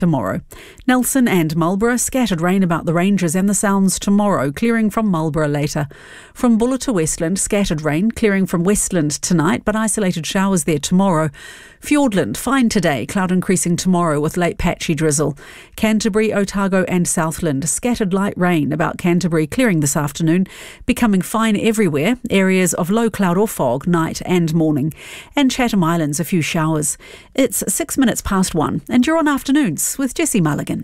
tomorrow. Nelson and Marlborough, scattered rain about the ranges and the Sounds tomorrow, clearing from Marlborough later. From Buller to Westland, scattered rain, clearing from Westland tonight, but isolated showers there tomorrow. Fiordland, fine today, cloud increasing tomorrow with late patchy drizzle. Canterbury, Otago and Southland, scattered light rain about Canterbury, clearing this afternoon, becoming fine everywhere, areas of low cloud or fog, night and morning. And Chatham Islands, a few showers. It's 6 minutes past 1, and you're on Afternoons with Jessie Mulligan.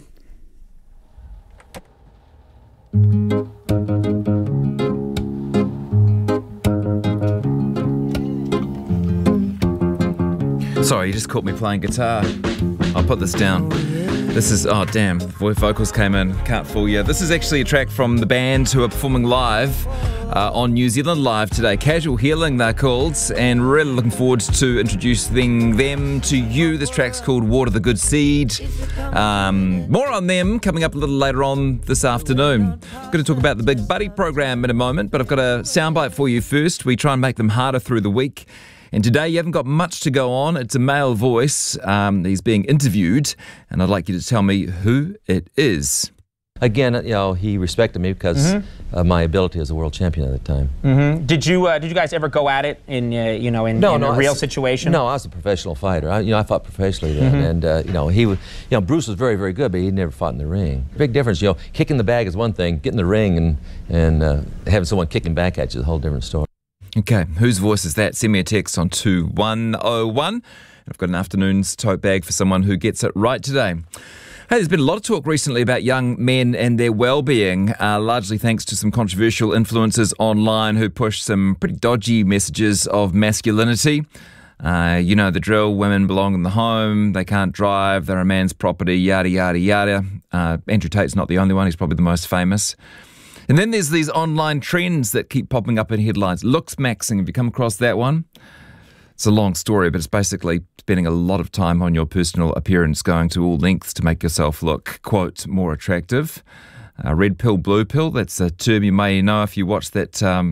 Sorry, you just caught me playing guitar. I'll put this down. This is, oh damn, vocals came in, can't fool you. This is actually a track from the band who are performing live on New Zealand Live today. Casual Healing they're called, and really looking forward to introducing them to you. This track's called Water the Good Seed. More on them coming up a little later on this afternoon. I'm going to talk about the Big Buddy program in a moment, but I've got a soundbite for you first. We try and make them harder through the week. And today you haven't got much to go on. It's a male voice. He's being interviewed, and I'd like you to tell me who it is. Again, you know, he respected me because of my ability as a world champion at the time. Did you guys ever go at it in a real situation? No, I was a professional fighter. I fought professionally then, and Bruce was very, very good, but he never fought in the ring. Big difference, kicking the bag is one thing, getting in the ring and having someone kicking back at you is a whole different story. Okay, whose voice is that? Send me a text on 2101. I've got an afternoon's tote bag for someone who gets it right today. Hey, there's been a lot of talk recently about young men and their well-being, largely thanks to some controversial influencers online who push some pretty dodgy messages of masculinity. You know the drill, women belong in the home, they can't drive, they're a man's property, yada, yada, yada. Andrew Tate's not the only one, he's probably the most famous. And then there's these online trends that keep popping up in headlines. Looks maxing, have you come across that one? It's a long story, but it's basically spending a lot of time on your personal appearance, going to all lengths to make yourself look, quote, more attractive. Red pill, blue pill, that's a term you may know if you watched that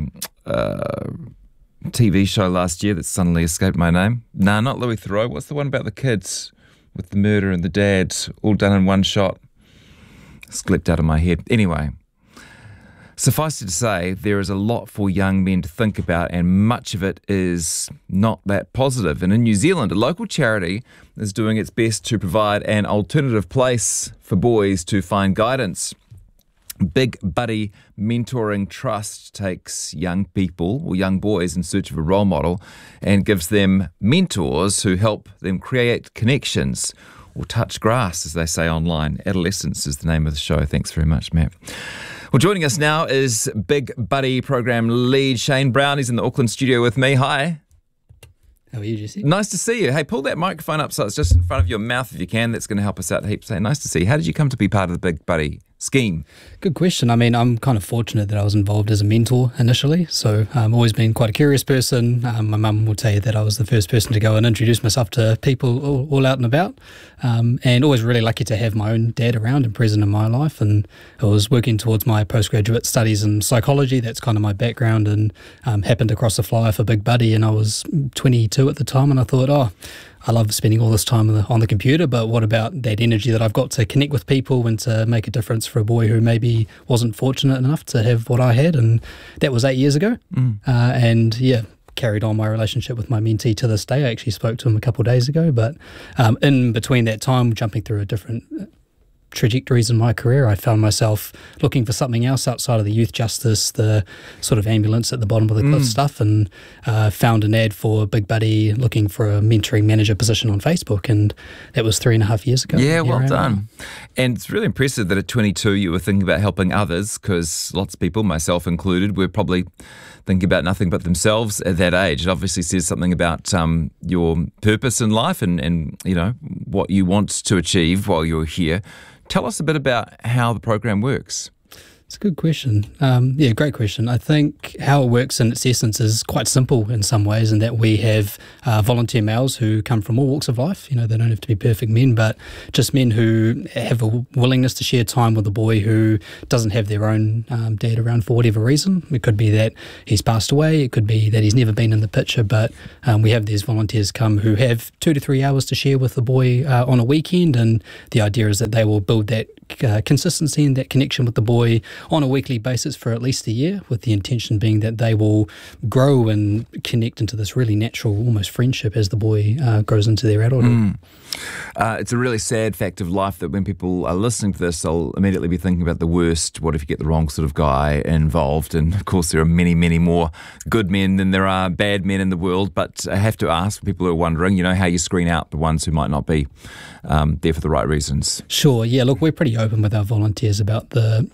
TV show last year that suddenly escaped my name. Nah, not Louis Theroux. What's the one about the kids with the murder and the dad, all done in one shot? Slipped out of my head. Anyway. Suffice it to say, there is a lot for young men to think about, and much of it is not that positive. And in New Zealand, a local charity is doing its best to provide an alternative place for boys to find guidance. Big Buddy Mentoring Trust takes young people or young boys in search of a role model and gives them mentors who help them create connections or touch grass, as they say online. Adolescence is the name of the show. Thanks very much, Matt. Well, joining us now is Big Buddy program lead Shane Brown. He's in the Auckland studio with me. Hi. How are you, Jesse? Nice to see you. Hey, pull that microphone up so it's just in front of your mouth if you can. That's going to help us out heaps. Hey, nice to see you. How did you come to be part of the Big Buddy scheme? Good question. I mean, I'm kind of fortunate that I was involved as a mentor initially. So I've always been quite a curious person. My mum will tell you that I was the first person to go and introduce myself to people all out and about. And always really lucky to have my own dad around and present in my life. And I was working towards my postgraduate studies in psychology. That's kind of my background, and happened across a flyer for Big Buddy. And I was 22 at the time, and I thought, I love spending all this time on the computer, but what about that energy that I've got to connect with people and to make a difference for a boy who maybe wasn't fortunate enough to have what I had? And that was 8 years ago. Carried on my relationship with my mentee to this day. I actually spoke to him a couple of days ago, but in between that time, jumping through a different trajectories in my career, I found myself looking for something else outside of the youth justice, the sort of ambulance at the bottom of the cliff stuff, and found an ad for Big Buddy looking for a mentoring manager position on Facebook, and that was 3.5 years ago. Yeah, well done. And it's really impressive that at 22 you were thinking about helping others, because lots of people, myself included, were probably thinking about nothing but themselves at that age. It obviously says something about your purpose in life and you know what you want to achieve while you're here. Tell us a bit about how the program works. It's a good question. Great question. I think how it works in its essence is quite simple in some ways, in that we have volunteer males who come from all walks of life. They don't have to be perfect men, but just men who have a willingness to share time with a boy who doesn't have their own dad around for whatever reason. It could be that he's passed away. It could be that he's never been in the picture, but we have these volunteers come who have 2 to 3 hours to share with the boy on a weekend, and the idea is that they will build that consistency and that connection with the boy on a weekly basis for at least a year, with the intention being that they will grow and connect into this really natural, almost friendship as the boy grows into their adulthood. It's a really sad fact of life that when people are listening to this, they'll immediately be thinking about the worst. What if you get the wrong sort of guy involved? And of course, there are many, many more good men than there are bad men in the world. But I have to ask people who are wondering, how you screen out the ones who might not be there for the right reasons. Sure. Yeah. Look, we're pretty open with our volunteers about the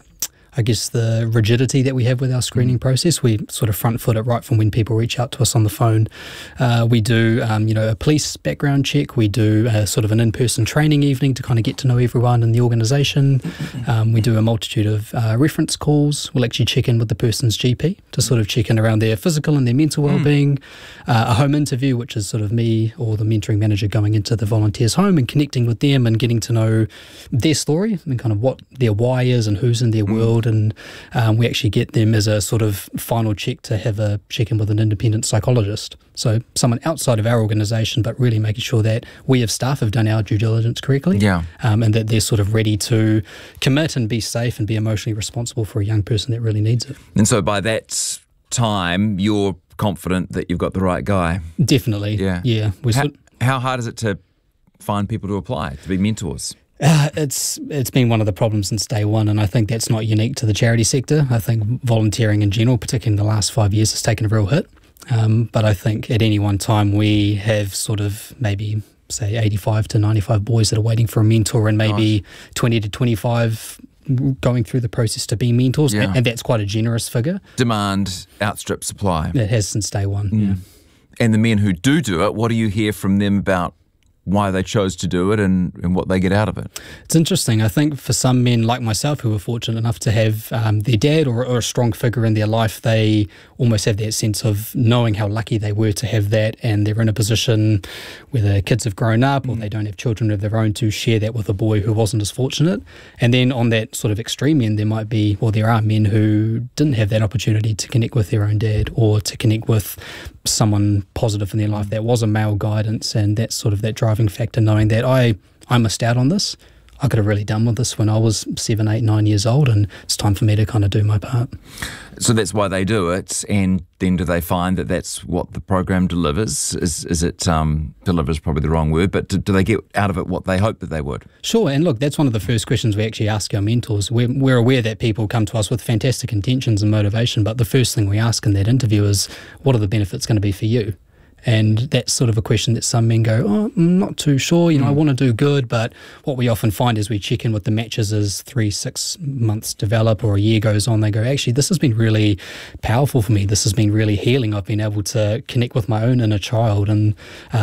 rigidity that we have with our screening process. We sort of front foot it right from when people reach out to us on the phone. We do, a police background check. We do sort of an in-person training evening to kind of get to know everyone in the organisation. We do a multitude of reference calls. We'll actually check in with the person's GP to sort of check in around their physical and their mental well-being. A home interview, which is sort of me or the mentoring manager going into the volunteer's home and connecting with them and getting to know their story and kind of what their why is and who's in their world. And we actually get them as a sort of final check to have a check-in with an independent psychologist. So someone outside of our organisation, but really making sure that we as staff have done our due diligence correctly, and that they're sort of ready to commit and be safe and be emotionally responsible for a young person that really needs it. And so by that time, you're confident that you've got the right guy? Definitely, yeah. How hard is it to find people to apply, to be mentors? It's been one of the problems since day one, and I think that's not unique to the charity sector. I think volunteering in general, particularly in the last 5 years, has taken a real hit. But I think at any one time we have sort of maybe, say, 85 to 95 boys that are waiting for a mentor, and maybe 20 to 25 going through the process to be mentors, and that's quite a generous figure. Demand outstrips supply. It has since day one, yeah. And the men who do it, what do you hear from them about why they chose to do it and what they get out of it? It's interesting. I think for some men like myself who were fortunate enough to have their dad or a strong figure in their life, they almost have that sense of knowing how lucky they were to have that, and they're in a position where their kids have grown up or they don't have children of their own to share that with a boy who wasn't as fortunate. And then on that sort of extreme end, there are men who didn't have that opportunity to connect with their own dad or to connect with someone positive in their life that was a male guidance, and that's sort of that driving factor, knowing that I missed out on this. I could have really done with this when I was 7, 8, 9 years old, and it's time for me to kind of do my part. So that's why they do it, and then do they find that that's what the program delivers? Is it delivers probably the wrong word, but do they get out of it what they hope that they would? Sure, and look, that's one of the first questions we actually ask our mentors. We're aware that people come to us with fantastic intentions and motivation, but the first thing we ask in that interview is, what are the benefits going to be for you? And that's sort of a question that some men go, I'm not too sure, I want to do good. But what we often find is we check in with the matches as 3-6 months develop or a year goes on. They go, actually, this has been really powerful for me. This has been really healing. I've been able to connect with my own inner child, and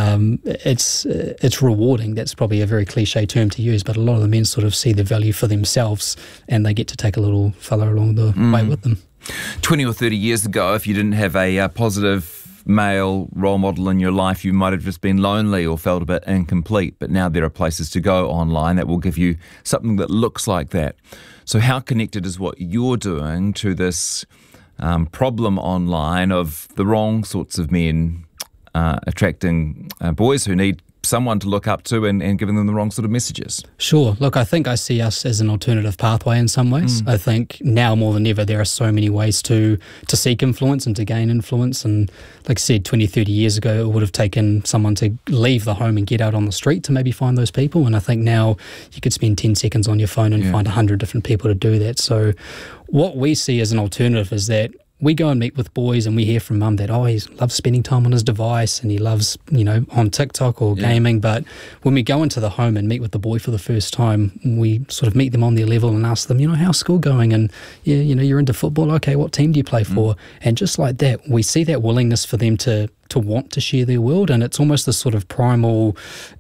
it's rewarding. That's probably a very cliche term to use, but a lot of the men sort of see the value for themselves, and they get to take a little fella along the way with them. 20 or 30 years ago, if you didn't have a positive male role model in your life, you might have just been lonely or felt a bit incomplete. But now there are places to go online that will give you something that looks like that. So how connected is what you're doing to this problem online of the wrong sorts of men attracting boys who need someone to look up to and giving them the wrong sort of messages? Sure. Look, I think I see us as an alternative pathway in some ways. I think now more than ever there are so many ways to seek influence and to gain influence. And like I said, 20, 30 years ago, it would have taken someone to leave the home and get out on the street to maybe find those people. And I think now you could spend 10 seconds on your phone and find 100 different people to do that. So what we see as an alternative is that we go and meet with boys and we hear from mum that, he loves spending time on his device and he loves, on TikTok or gaming. But when we go into the home and meet with the boy for the first time, we sort of meet them on their level and ask them, how's school going? And, you're into football. Okay, what team do you play for? And just like that, we see that willingness for them to want to share their world, and it's almost this sort of primal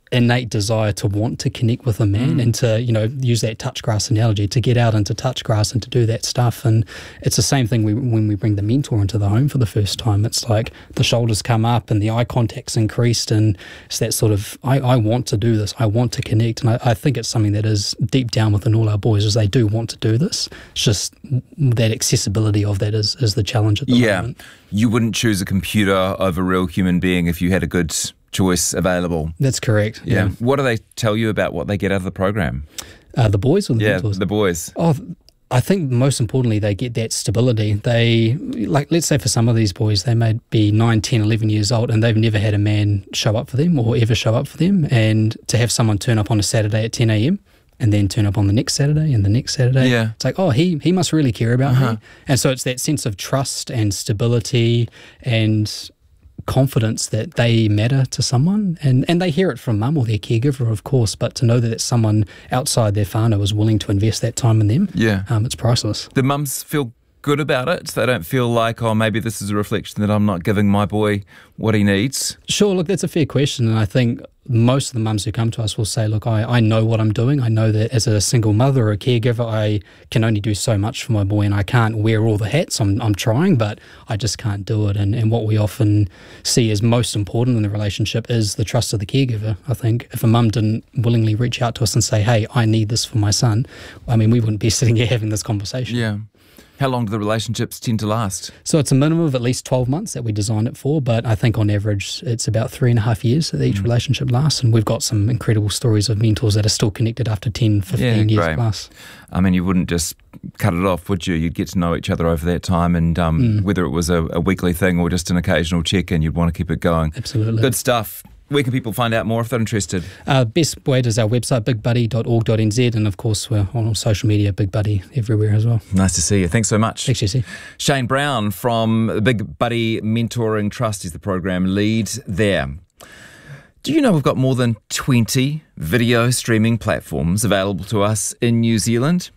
innate desire to want to connect with a man and to, use that touch grass analogy, to get out into touch grass and to do that stuff. And it's the same thing when we bring the mentor into the home for the first time. It's like the shoulders come up and the eye contact's increased, and it's that sort of, I want to do this, I want to connect. And I think it's something that is deep down within all our boys, is they do want to do this. It's just that accessibility of that is the challenge at the moment. You wouldn't choose a computer over a real human being if you had a good choice available. That's correct. Yeah. What do they tell you about what they get out of the program? The boys or the mentors? The boys. Oh, I think most importantly, they get that stability. They, like, let's say for some of these boys, they may be 9, 10, 11 years old and they've never had a man show up for them or ever show up for them. And to have someone turn up on a Saturday at 10 a.m. and then turn up on the next Saturday and the next Saturday. Yeah. It's like, oh, he must really care about me. And so it's that sense of trust and stability and confidence that they matter to someone. And they hear it from mum or their caregiver, of course, but to know that it's someone outside their whānau is willing to invest that time in them, it's priceless. The mums feel good about it? They don't feel like, oh, maybe this is a reflection that I'm not giving my boy what he needs? Sure, look, that's a fair question. And I think most of the mums who come to us will say, look, I know what I'm doing. I know that as a single mother or a caregiver, I can only do so much for my boy and I can't wear all the hats. I'm trying, but I just can't do it. And what we often see as most important in the relationship is the trust of the caregiver. I think if a mum didn't willingly reach out to us and say, hey, I need this for my son, I mean, we wouldn't be sitting here having this conversation. Yeah. How long do the relationships tend to last? So it's a minimum of at least 12 months that we design it for, but I think on average it's about 3.5 years that each relationship lasts, and we've got some incredible stories of mentors that are still connected after 10, 15 years plus. I mean, you wouldn't just cut it off, would you? You'd get to know each other over that time, and whether it was a weekly thing or just an occasional check-in, you'd want to keep it going. Absolutely. Good stuff. Where can people find out more if they're interested? Best way is our website, bigbuddy.org.nz, and of course we're on all social media, Big Buddy everywhere as well. Nice to see you. Thanks so much. Thanks, Jesse. Shane Brown from the Big Buddy Mentoring Trust is the program lead there. Do you know we've got more than 20 video streaming platforms available to us in New Zealand?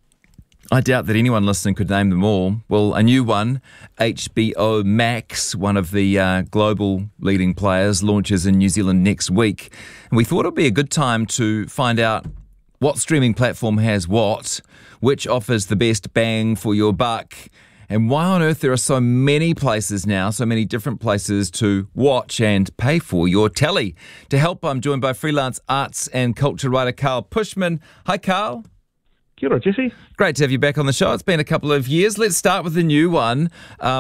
I doubt that anyone listening could name them all. Well, a new one, HBO Max, one of the global leading players, launches in New Zealand next week. And we thought it would be a good time to find out what streaming platform has what, which offers the best bang for your buck, and why on earth there are so many places now, so many different places to watch and pay for your telly. To help, I'm joined by freelance arts and culture writer Carl Pushman. Hi, Carl. Kia ora, Jesse. Great to have you back on the show. It's been a couple of years. Let's start with the new one.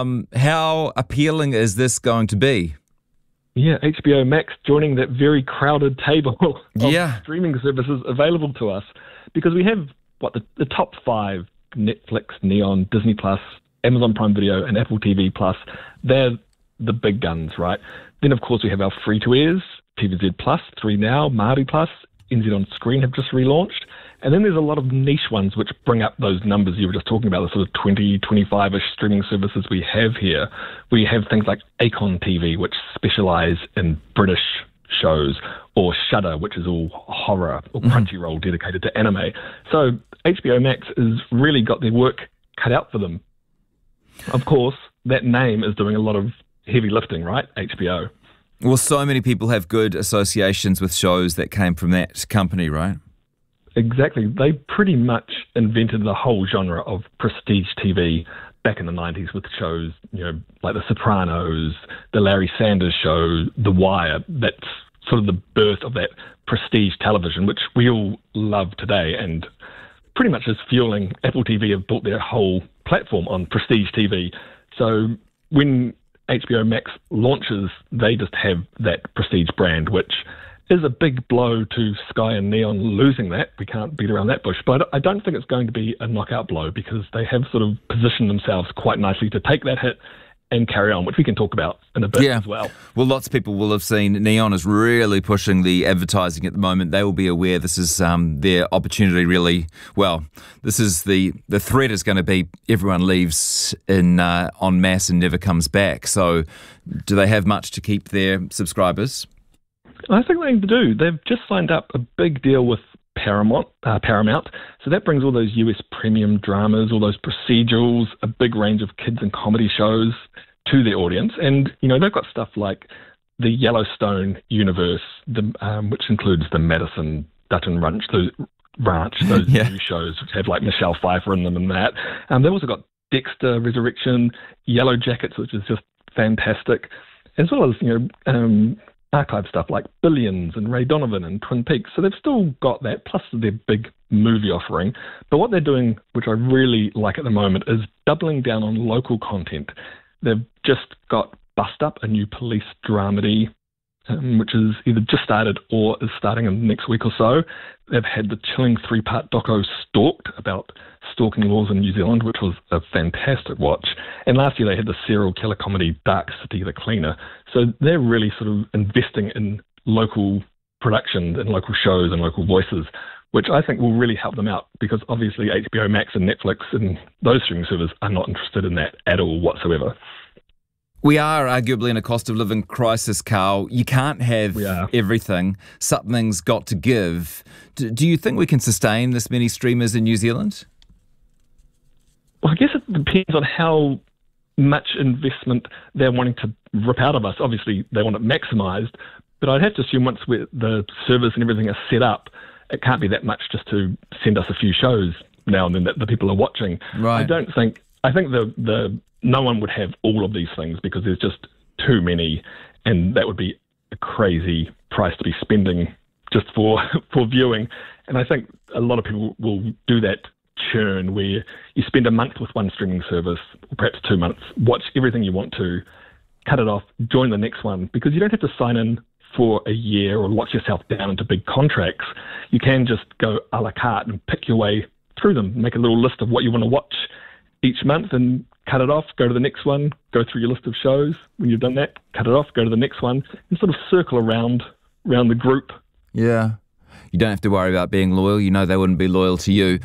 How appealing is this going to be? Yeah, HBO Max joining that very crowded table of streaming services available to us, because we have, the top 5, Netflix, Neon, Disney+, Amazon Prime Video, and Apple TV+. They're the big guns, right? Then, of course, we have our free-to-airs, TVZ+, 3Now, Māori+, NZ On Screen have just relaunched. And then there's a lot of niche ones which bring up those numbers you were just talking about, the sort of 20, 25-ish streaming services we have here. We have things like Acon TV, which specialise in British shows, or Shudder, which is all horror, or Crunchyroll dedicated to anime. So HBO Max has really got their work cut out for them. Of course, that name is doing a lot of heavy lifting, right? HBO. Well, so many people have good associations with shows that came from that company, right? Exactly. They pretty much invented the whole genre of prestige TV back in the 90s with shows, like The Sopranos, The Larry Sanders Show, The Wire. That's sort of the birth of that prestige television, which we all love today, and pretty much is fueling. Apple TV have built their whole platform on prestige TV. So when HBO Max launches, they just have that prestige brand, which is a big blow to Sky and Neon losing that. We can't beat around that bush. But I don't think it's going to be a knockout blow, because they have sort of positioned themselves quite nicely to take that hit and carry on, which we can talk about in a bit as well. Well, lots of people will have seen Neon is really pushing the advertising at the moment. They will be aware this is their opportunity, really. Well, this is the threat is going to be everyone leaves in en masse and never comes back. So do they have much to keep their subscribers? I think they do. They've just signed up a big deal with Paramount. So that brings all those US premium dramas, all those procedurals, a big range of kids and comedy shows to their audience. And, they've got stuff like the Yellowstone universe, which includes the Madison Dutton Ranch, those new shows which have like Michelle Pfeiffer in them and that. They've also got Dexter Resurrection, Yellow Jackets, which is just fantastic, as well as, archive stuff like Billions and Ray Donovan and Twin Peaks. So they've still got that, plus their big movie offering. But what they're doing, which I really like at the moment, is doubling down on local content. They've just got Bust Up, a new police dramedy, which is either just started or is starting in the next week or so. They've had the chilling 3-part doco Stalked, about stalking laws in New Zealand, which was a fantastic watch. And last year they had the serial killer comedy Dark City, The Cleaner. So they're really sort of investing in local productions and local shows and local voices, which I think will really help them out, because obviously HBO Max and Netflix and those streaming servers are not interested in that at all whatsoever. We are arguably in a cost of living crisis, Carl. You can't have everything. Something's got to give. Do you think we can sustain this many streamers in New Zealand? Well, I guess it depends on how much investment they're wanting to rip out of us. Obviously, they want it maximised, but I'd have to assume once the servers and everything are set up, it can't be that much just to send us a few shows now and then that the people are watching. Right. I think no one would have all of these things, because there's just too many, and that would be a crazy price to be spending just for viewing. And I think a lot of people will do that churn where you spend a month with one streaming service, or perhaps 2 months, watch everything you want to, cut it off, join the next one, because you don't have to sign in for a year or lock yourself down into big contracts. You can just go a la carte and pick your way through them, make a little list of what you want to watch each month and cut it off, go to the next one, go through your list of shows. When you've done that, cut it off, go to the next one, and sort of circle around the group. Yeah. You don't have to worry about being loyal. You know they wouldn't be loyal to you.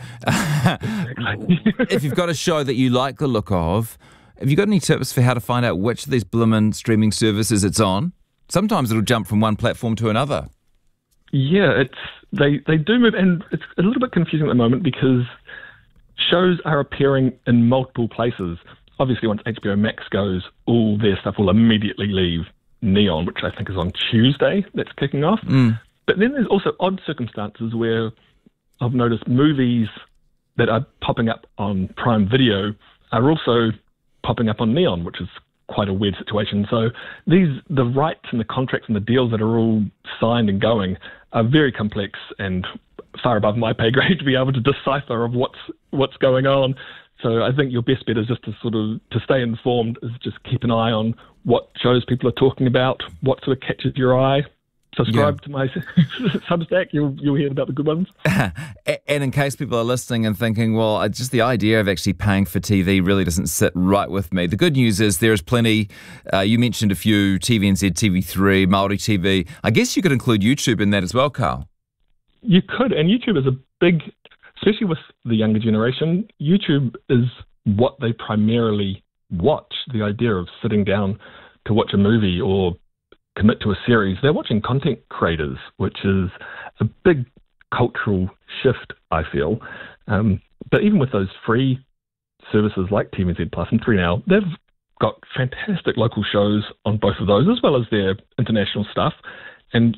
If you've got a show that you like the look of, have you got any tips for how to find out which of these bloomin' streaming services it's on? Sometimes it'll jump from one platform to another. Yeah, they do move, and it's a little bit confusing at the moment because shows are appearing in multiple places. Obviously, once HBO Max goes, all their stuff will immediately leave Neon, which I think is on Tuesday. That's kicking off. But then there's also odd circumstances where I've noticed movies that are popping up on Prime Video are also popping up on Neon, which is quite a weird situation. So the rights and the contracts and the deals that are all signed and going are very complex and far above my pay grade to be able to decipher of what's going on. So I think your best bet is just to stay informed, is just keep an eye on what shows people are talking about, what sort of catches your eye. Subscribe to my Substack, you'll hear about the good ones. And in case people are listening and thinking, well, just the idea of actually paying for TV really doesn't sit right with me. The good news is there is plenty. You mentioned a few, TVNZ, TV3, Māori TV. I guess you could include YouTube in that as well, Carl. You could, and YouTube is a big, especially with the younger generation, YouTube is what they primarily watch. The idea of sitting down to watch a movie or commit to a series, they're watching content creators, which is a big cultural shift, I feel. But even with those free services like TVNZ Plus and 3Now, they've got fantastic local shows on both of those, as well as their international stuff. And,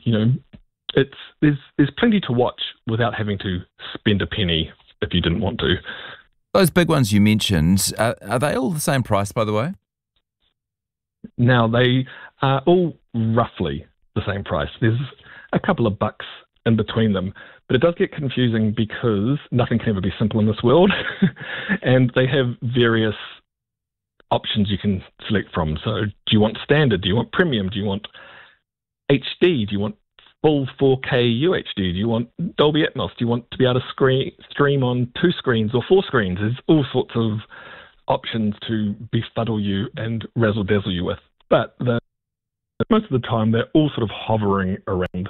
there's plenty to watch without having to spend a penny if you didn't want to. Those big ones you mentioned, are they all the same price, by the way? Now, they are all roughly the same price. There's a couple of bucks in between them, but it does get confusing because nothing can ever be simple in this world. And they have various options you can select from. So do you want standard? Do you want premium? Do you want HD? Do you want full 4K UHD? Do you want Dolby Atmos? Do you want to be able to stream on 2 screens or 4 screens? There's all sorts of options to befuddle you and razzle-dazzle you with. But most of the time, they're all sort of hovering around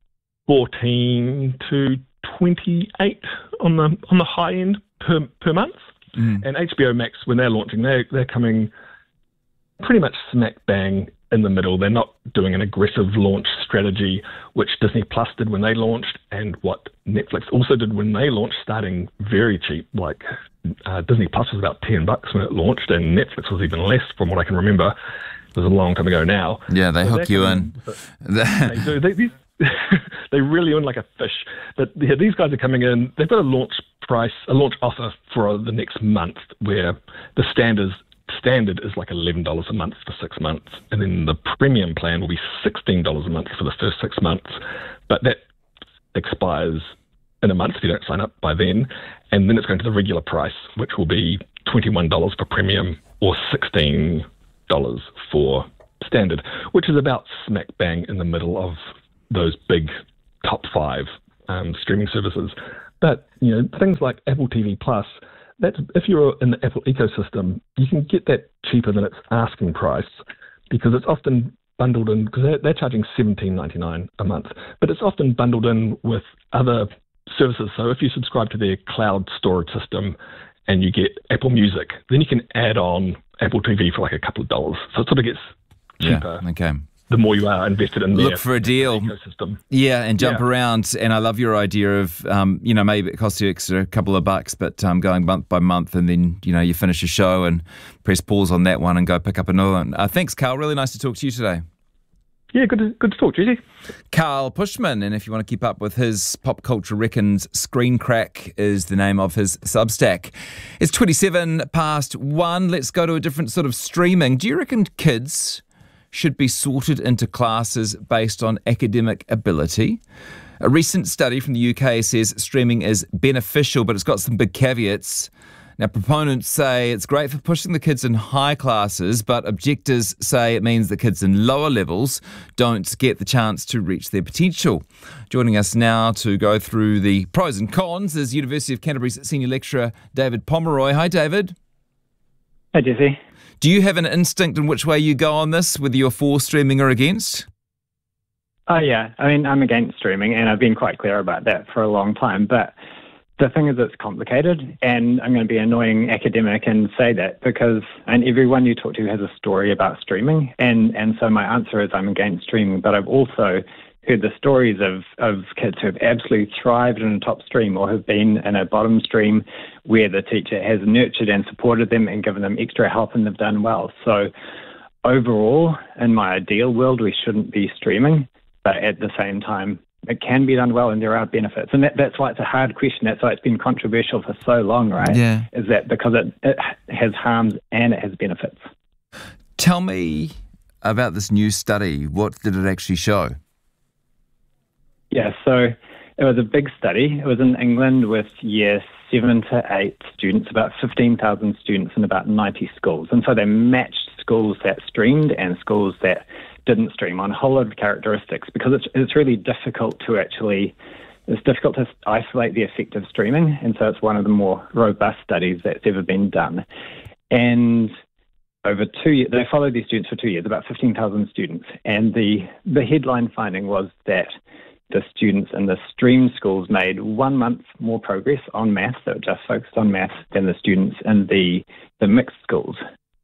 14 to 28 on the high end per month. And HBO Max, when they're launching, they're coming pretty much smack bang in the middle. They're not doing an aggressive launch strategy, which Disney Plus did when they launched, and what Netflix also did when they launched, starting very cheap. Like Disney Plus was about $10 when it launched, and Netflix was even less from what I can remember. was a long time ago now. Yeah, they hook you in. They do. They really own like a fish. But yeah, these guys are coming in. They've got a launch offer for the next month, where the standard is like $11 a month for 6 months, and then the premium plan will be $16 a month for the first 6 months. But that expires in a month if you don't sign up by then, and then it's going to the regular price, which will be $21 for premium or $16 for standard, which is about smack bang in the middle of those big top 5 streaming services. But things like Apple TV Plus, that's, if you're in the Apple ecosystem, you can get that cheaper than its asking price, because it's often bundled in, because they're charging $17.99 a month, but it's often bundled in with other services. So if you subscribe to their cloud storage system and you get Apple Music, then you can add on Apple TV for like a couple of dollars. So it sort of gets cheaper. Yeah, okay. The more you are invested in look for a deal ecosystem. Yeah, and jump around. And I love your idea of maybe it costs you extra a couple of bucks, but going month by month, and then you finish a show and press pause on that one and go pick up another one. Thanks, Carl. Really nice to talk to you today. Yeah, good to talk to you. Carl Pushman, and if you want to keep up with his Pop Culture Reckons, Screen Crack is the name of his Substack. It's 1:27. Let's go to a different sort of streaming. Do you reckon kids should be sorted into classes based on academic ability? A recent study from the UK says streaming is beneficial, but it's got some big caveats. Now, proponents say it's great for pushing the kids in high classes, but objectors say it means the kids in lower levels don't get the chance to reach their potential. Joining us now to go through the pros and cons is University of Canterbury's Senior Lecturer David Pomeroy. Hi, David. Hi, Jesse. Do you have an instinct in which way you go on this, whether you're for streaming or against? Oh, yeah. I mean, I'm against streaming, and I've been quite clear about that for a long time. But the thing is, it's complicated, and I'm going to be an annoying academic and say that because everyone you talk to has a story about streaming, and so my answer is I'm against streaming. But I've also heard the stories of kids who have absolutely thrived in a top stream or have been in a bottom stream where the teacher has nurtured and supported them and given them extra help, and they've done well. So overall, in my ideal world, we shouldn't be streaming, but at the same time, it can be done well and there are benefits. And that's why it's a hard question. That's why it's been controversial for so long, right? Yeah. Is that because it has harms and it has benefits. Tell me about this new study. What did it actually show? Yeah, so it was a big study. It was in England with year 7 to 8 students, about 15,000 students in about 90 schools. And so they matched schools that streamed and schools that didn't stream on a whole lot of characteristics, because it's really difficult to isolate the effect of streaming. And so it's one of the more robust studies that's ever been done. And over 2 years, they followed these students for 2 years, about 15,000 students. And the headline finding was that the students in the stream schools made 1 month more progress on maths, so just focused on maths, than the students in the mixed schools.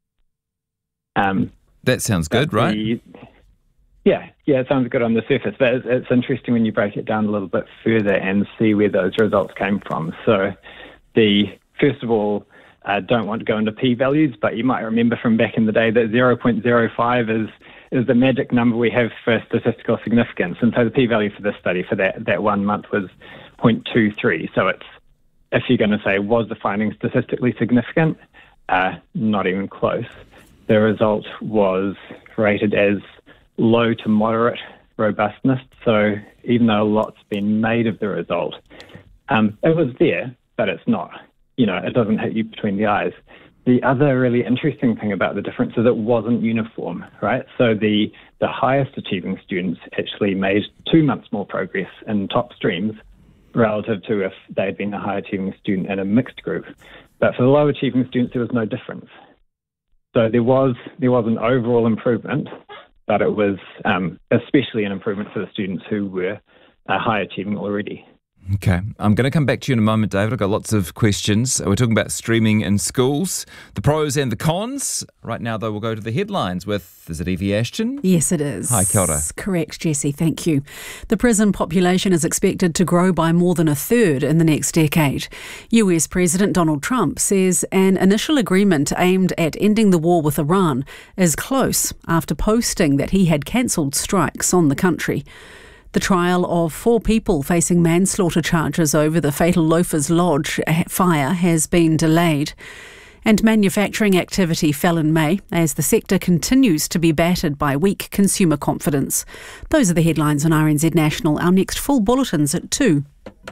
That sounds good, right? Yeah, it sounds good on the surface, but it's interesting when you break it down a little bit further and see where those results came from. So first of all, don't want to go into p-values, but you might remember from back in the day that 0.05 is the magic number we have for statistical significance. And so the p-value for this study for that 1 month was 0.23. So it's, if you're going to say, was the finding statistically significant? Not even close. The result was rated as low to moderate robustness. So even though a lot's been made of the result, it was there, but it's not, it doesn't hit you between the eyes. The other really interesting thing about the difference is it wasn't uniform, right? So the highest achieving students actually made 2 months more progress in top streams relative to if they'd been a high achieving student in a mixed group. But for the low achieving students, there was no difference. So there was an overall improvement, but it was especially an improvement for the students who were high achieving already. Okay, I'm going to come back to you in a moment, David. I've got lots of questions. We're talking about streaming in schools, the pros and the cons. Right now, though, we'll go to the headlines with, is it Evie Ashton? Yes, it is. Hi, kia ora. Correct, Jesse, thank you. The prison population is expected to grow by more than a third in the next decade. US President Donald Trump says an initial agreement aimed at ending the war with Iran is close after posting that he had cancelled strikes on the country. The trial of 4 people facing manslaughter charges over the fatal Loafers Lodge fire has been delayed. And manufacturing activity fell in May as the sector continues to be battered by weak consumer confidence. Those are the headlines on RNZ National. Our next full bulletin's at 2.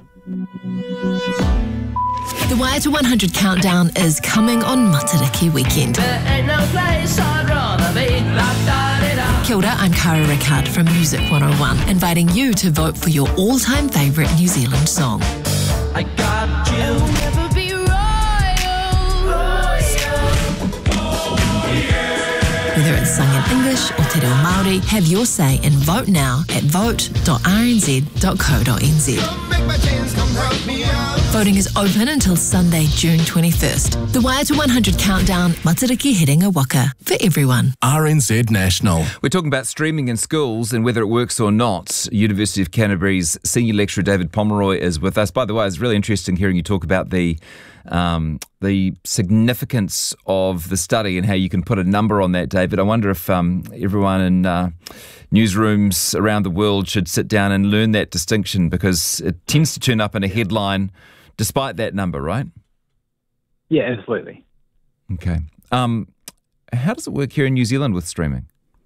The Wire to 100 countdown is coming on Matariki weekend. There ain't no place I'd rather be. Kia ora, I'm Cara Rickard from Music 101, inviting you to vote for your all-time favourite New Zealand song. I got you. Never be royal. Whether it's sung in English or te reo Māori, have your say and vote now at vote.rnz.co.nz. Voting is open until Sunday, June 21st. The Wire to 100 countdown, Matariki hitting a waka for everyone. RNZ National. We're talking about streaming in schools and whether it works or not. University of Canterbury's Senior Lecturer David Pomeroy is with us. By the way, it's really interesting hearing you talk about the significance of the study and how you can put a number on that, David. I wonder if everyone in newsrooms around the world should sit down and learn that distinction, because it tends to turn up in a headline despite that number, right? Yeah, absolutely. Okay. How does it work here in New Zealand with streaming?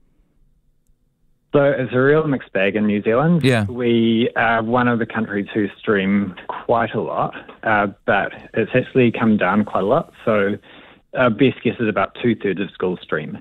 So it's a real mixed bag in New Zealand. Yeah. We are one of the countries who stream quite a lot, but it's actually come down quite a lot. So our best guess is about 2/3 of schools stream.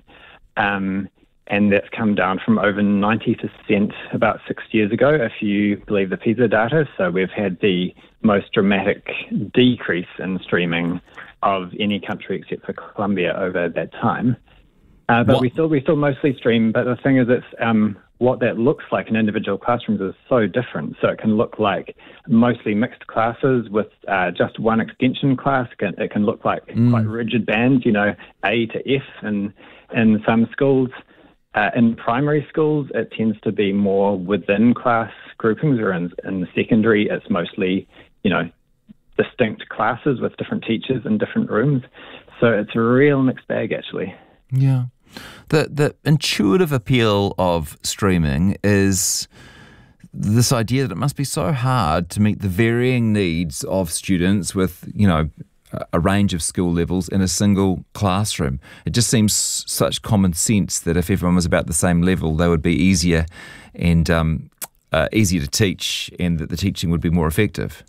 And that's come down from over 90% about 6 years ago, if you believe the PISA data. So we've had the most dramatic decrease in streaming of any country except for Colombia over that time. But we still mostly stream. But the thing is, it's what that looks like in individual classrooms is so different. So it can look like mostly mixed classes with just one extension class. It can look like quite rigid bands, A to F in some schools. In primary schools, it tends to be more within class groupings, or in the secondary, it's mostly, distinct classes with different teachers in different rooms. So it's a real mixed bag, actually. Yeah. The intuitive appeal of streaming is this idea that it must be so hard to meet the varying needs of students with, a range of school levels in a single classroom. It just seems such common sense that if everyone was about the same level, they would be easier and easier to teach, and that the teaching would be more effective.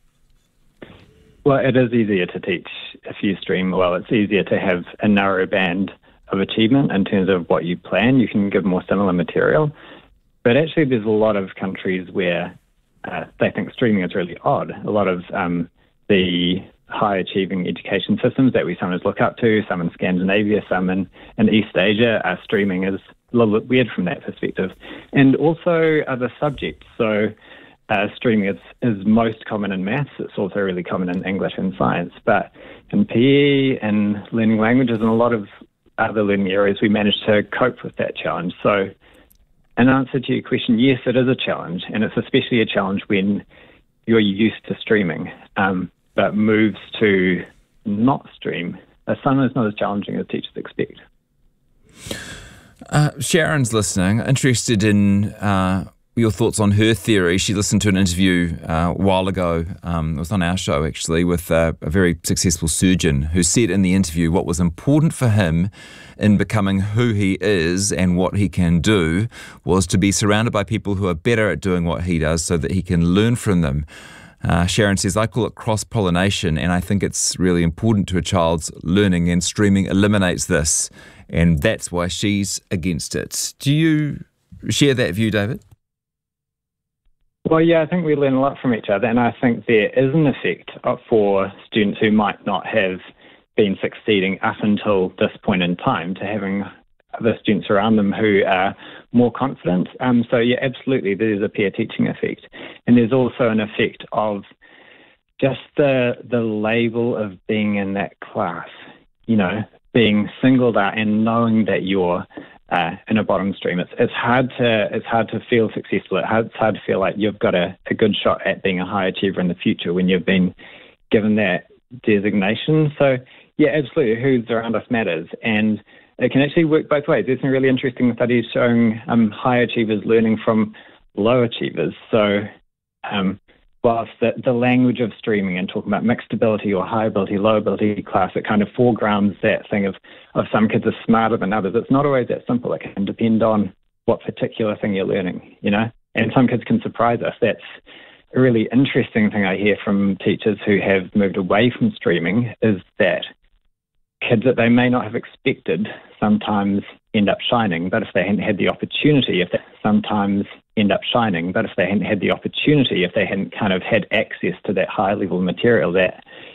Well, it is easier to teach if you stream. Well, it's easier to have a narrow band of achievement in terms of what you plan. You can give more similar material. But actually, there's a lot of countries where they think streaming is really odd. A lot of the high-achieving education systems that we sometimes look up to, some in Scandinavia, some in East Asia, streaming is a little bit weird from that perspective. And also other subjects. So streaming is most common in maths. It's also really common in English and science. But in PE and learning languages and a lot of other learning areas, we managed to cope with that challenge. So in answer to your question, yes, it is a challenge. And it's especially a challenge when you're used to streaming. But moves to not stream are sometimes not as challenging as teachers expect. Sharon's listening, interested in your thoughts on her theory. She listened to an interview a while ago, it was on our show actually, with a very successful surgeon who said in the interview what was important for him in becoming who he is and what he can do was to be surrounded by people who are better at doing what he does so that he can learn from them. Sharon says, I call it cross-pollination, and I think it's really important to a child's learning, and streaming eliminates this, and that's why she's against it. Do you share that view, David? Well, yeah, I think we learn a lot from each other, and I think there is an effect for students who might not have been succeeding up until this point in time to having other students around them who are more confident. So yeah, absolutely, there's a peer teaching effect. And there's also an effect of just the label of being in that class, you know, being singled out and knowing that you're in a bottom stream. It's hard to feel successful. It's hard to feel like you've got a good shot at being a high achiever in the future when you've been given that designation. So yeah, absolutely, who's around us matters, and it can actually work both ways. There's some really interesting studies showing high achievers learning from low achievers. So whilst the language of streaming and talking about mixed ability or high ability, low ability class, it kind of foregrounds that thing of some kids are smarter than others. It's not always that simple. It can depend on what particular thing you're learning, you know, and some kids can surprise us. That's a really interesting thing I hear from teachers who have moved away from streaming, is that kids that they may not have expected sometimes end up shining, but if they hadn't had the opportunity, if they hadn't kind of had access to that high level material, that